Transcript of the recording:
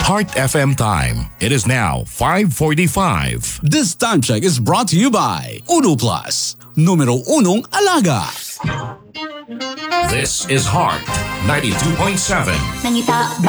Heart FM time. It is now 5:45. This time check is brought to you by Uno Plus, numero unong alaga. This is Heart 92.7. Nangita